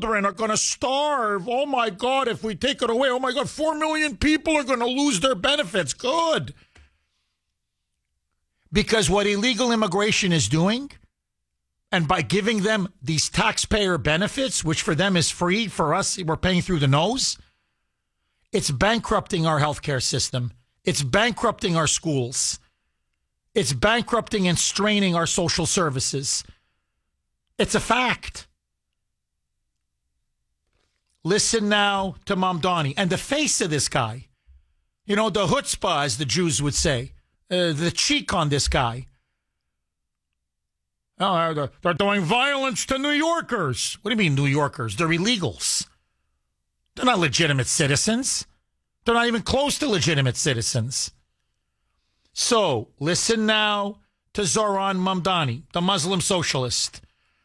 children are going to starve. Oh, my God, if we take it away, oh, my God, 4 million people are going to lose their benefits. Good. Because what illegal immigration is doing, and by giving them these taxpayer benefits, which for them is free, for us, we're paying through the nose, it's bankrupting our healthcare system. It's bankrupting our schools. It's bankrupting and straining our social services. It's a fact. Listen now to Mamdani. And the face of this guy, you know, the chutzpah, as the Jews would say, the cheek on this guy. Oh, they're doing violence to New Yorkers. What do you mean New Yorkers? They're illegals. They're not legitimate citizens. They're not even close to legitimate citizens. So, listen now to Zohran Mamdani, the Muslim socialist.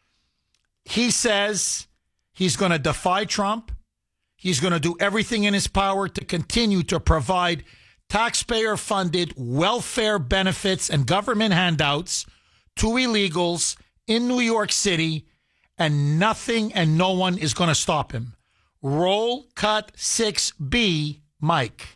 He says he's going to defy Trump. He's going to do everything in his power to continue to provide taxpayer-funded welfare benefits and government handouts to illegals in New York City, and nothing and no one is going to stop him. Roll cut 6B, Mike.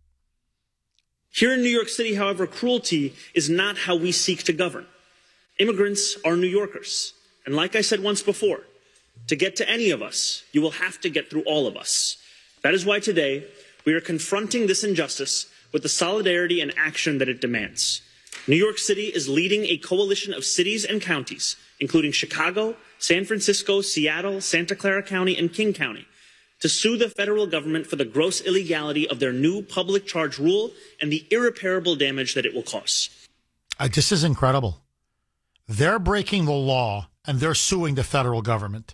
Here in New York City, however, cruelty is not how we seek to govern. Immigrants are New Yorkers. And like I said once before, to get to any of us, you will have to get through all of us. That is why today we are confronting this injustice with the solidarity and action that it demands. New York City is leading a coalition of cities and counties, including Chicago, San Francisco, Seattle, Santa Clara County, and King County, to sue the federal government for the gross illegality of their new public charge rule and the irreparable damage that it will cause. This is incredible. They're breaking the law and they're suing the federal government.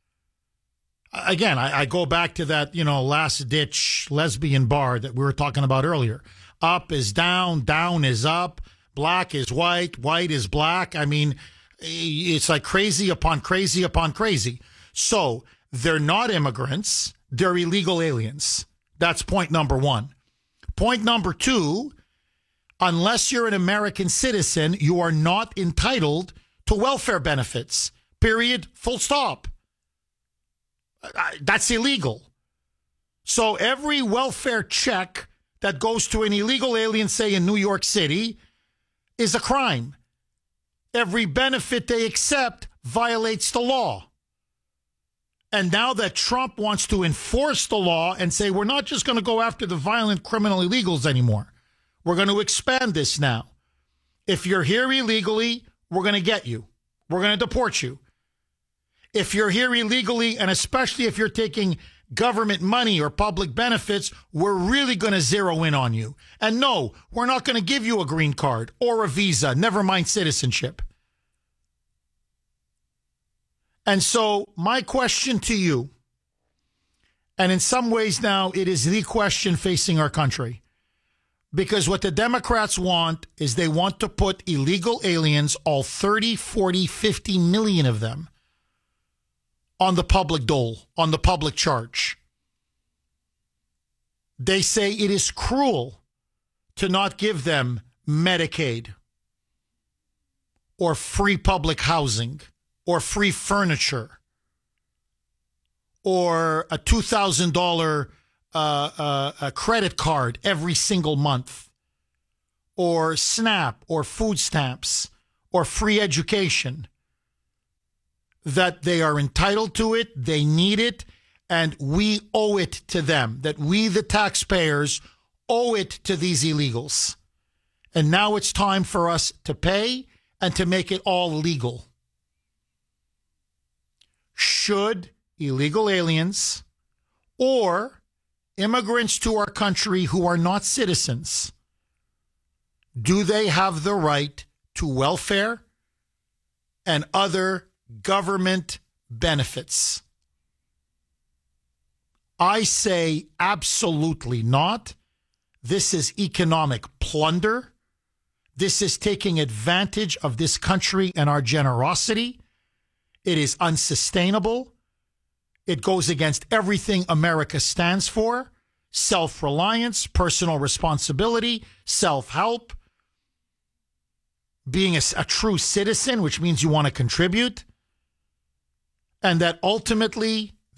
Again, I go back to that, last-ditch lesbian bar that we were talking about earlier. Up is down, down is up, black is white, white is black. I mean, it's like crazy upon crazy upon crazy. So they're not immigrants. They're illegal aliens. That's point number one. Point number two, unless you're an American citizen, you are not entitled to welfare benefits. Period. Full stop. That's illegal. So every welfare check that goes to an illegal alien, say in New York City, is a crime. Every benefit they accept violates the law. And now that Trump wants to enforce the law and say, we're not just going to go after the violent criminal illegals anymore. We're going to expand this now. If you're here illegally, we're going to get you. We're going to deport you. If you're here illegally, and especially if you're taking government money or public benefits, we're really going to zero in on you. And no, we're not going to give you a green card or a visa, never mind citizenship. And so my question to you, and in some ways now it is the question facing our country, because what the Democrats want is they want to put illegal aliens, all 30, 40, 50 million of them, on the public dole, on the public charge. They say it is cruel to not give them Medicaid or free public housing or free furniture or a $2,000 a credit card every single month or SNAP or food stamps or free education. That they are entitled to it, they need it, and we owe it to them, that we, the taxpayers, owe it to these illegals. And now it's time for us to pay and to make it all legal. Should illegal aliens or immigrants to our country who are not citizens, do they have the right to welfare and other government benefits? I say absolutely not. This is economic plunder. This is taking advantage of this country and our generosity. It is unsustainable. It goes against everything America stands for: self-reliance, personal responsibility, self-help, being a true citizen, which means you want to contribute. And that ultimately